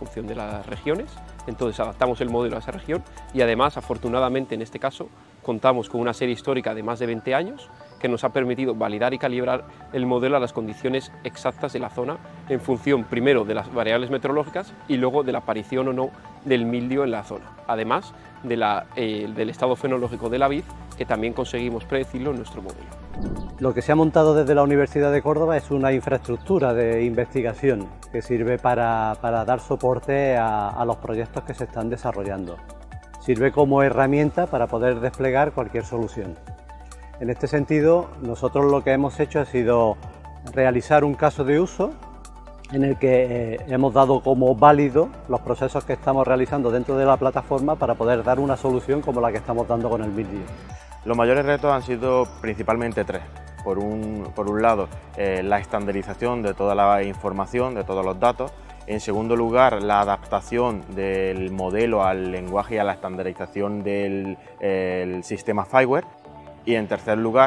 función de las regiones, entonces adaptamos el modelo a esa región y además, afortunadamente en este caso, contamos con una serie histórica de más de 20 años que nos ha permitido validar y calibrar el modelo a las condiciones exactas de la zona en función primero de las variables meteorológicas y luego de la aparición o no del mildio en la zona, además de del estado fenológico de la vid, que también conseguimos predecirlo en nuestro modelo. Lo que se ha montado desde la Universidad de Córdoba es una infraestructura de investigación que sirve para dar soporte a los proyectos que se están desarrollando. Sirve como herramienta para poder desplegar cualquier solución. En este sentido, nosotros lo que hemos hecho ha sido realizar un caso de uso en el que hemos dado como válido los procesos que estamos realizando dentro de la plataforma para poder dar una solución como la que estamos dando con el mildio. Los mayores retos han sido principalmente tres. Por un lado, la estandarización de toda la información, de todos los datos. En segundo lugar, la adaptación del modelo al lenguaje y a la estandarización del sistema FIWARE. Y en tercer lugar,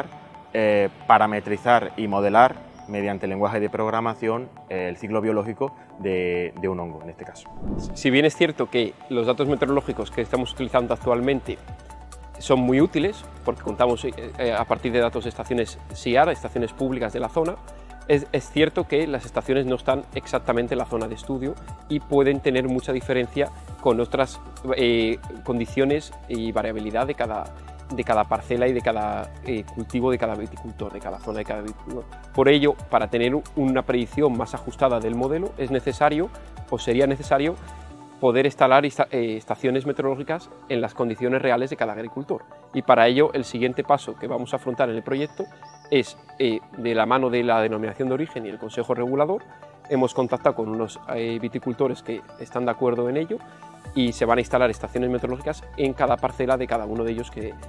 parametrizar y modelar mediante lenguaje de programación el ciclo biológico de un hongo, en este caso. Si bien es cierto que los datos meteorológicos que estamos utilizando actualmente son muy útiles, porque contamos a partir de datos de estaciones SIAR, estaciones públicas de la zona, es cierto que las estaciones no están exactamente en la zona de estudio y pueden tener mucha diferencia con otras condiciones y variabilidad de cada parcela y de cada cultivo de cada viticultor, de cada zona de cada viticultor. Por ello, para tener una predicción más ajustada del modelo, es necesario, o sería necesario, poder instalar estaciones meteorológicas en las condiciones reales de cada agricultor. Y para ello, el siguiente paso que vamos a afrontar en el proyecto es, de la mano de la denominación de origen y el Consejo Regulador, hemos contactado con unos viticultores que están de acuerdo en ello y se van a instalar estaciones meteorológicas en cada parcela de cada uno de ellos que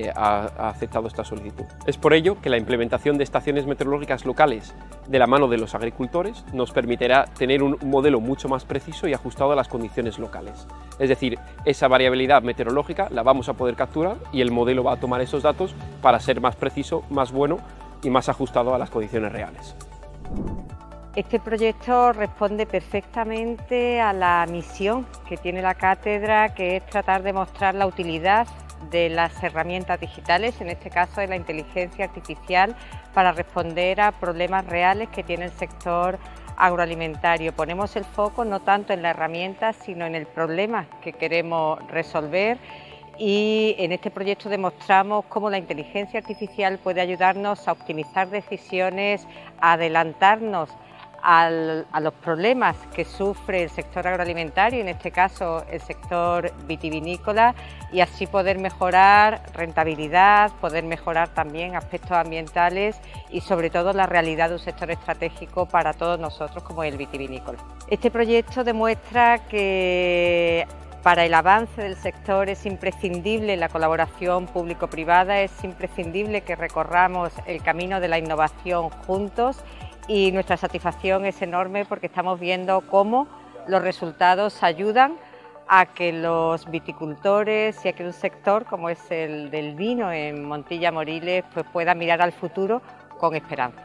ha aceptado esta solicitud. Es por ello que la implementación de estaciones meteorológicas locales de la mano de los agricultores nos permitirá tener un modelo mucho más preciso y ajustado a las condiciones locales. Es decir, esa variabilidad meteorológica la vamos a poder capturar y el modelo va a tomar esos datos para ser más preciso, más bueno y más ajustado a las condiciones reales. Este proyecto responde perfectamente a la misión que tiene la cátedra, que es tratar de mostrar la utilidad de las herramientas digitales, en este caso de la inteligencia artificial, para responder a problemas reales que tiene el sector agroalimentario. Ponemos el foco no tanto en la herramienta, sino en el problema que queremos resolver. Y en este proyecto demostramos cómo la inteligencia artificial puede ayudarnos a optimizar decisiones, a adelantarnos a los problemas que sufre el sector agroalimentario, en este caso el sector vitivinícola, y así poder mejorar rentabilidad, poder mejorar también aspectos ambientales y sobre todo la realidad de un sector estratégico para todos nosotros como el vitivinícola. Este proyecto demuestra que para el avance del sector es imprescindible la colaboración público-privada, es imprescindible que recorramos el camino de la innovación juntos, y nuestra satisfacción es enorme porque estamos viendo cómo los resultados ayudan a que los viticultores y a que un sector como es el del vino en Montilla Moriles pues pueda mirar al futuro con esperanza.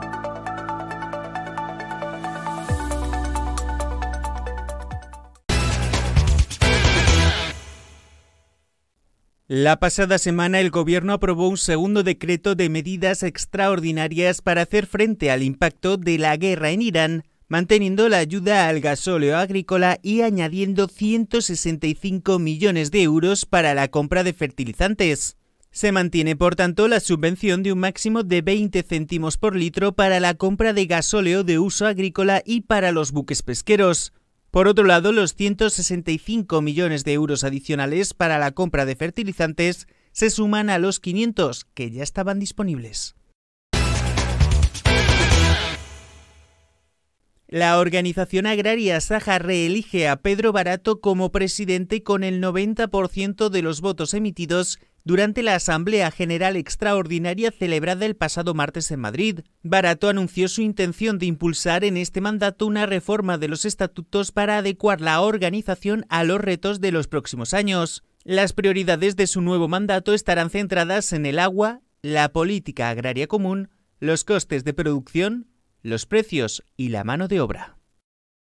La pasada semana el Gobierno aprobó un segundo decreto de medidas extraordinarias para hacer frente al impacto de la guerra en Irán, manteniendo la ayuda al gasóleo agrícola y añadiendo 165 millones de euros para la compra de fertilizantes. Se mantiene, por tanto, la subvención de un máximo de 20 céntimos por litro para la compra de gasóleo de uso agrícola y para los buques pesqueros. Por otro lado, los 165 millones de euros adicionales para la compra de fertilizantes se suman a los 500 que ya estaban disponibles. La organización agraria Saja reelige a Pedro Barato como presidente con el 90% de los votos emitidos durante la Asamblea General Extraordinaria celebrada el pasado martes en Madrid. Barato anunció su intención de impulsar en este mandato una reforma de los estatutos para adecuar la organización a los retos de los próximos años. Las prioridades de su nuevo mandato estarán centradas en el agua, la política agraria común, los costes de producción, los precios y la mano de obra.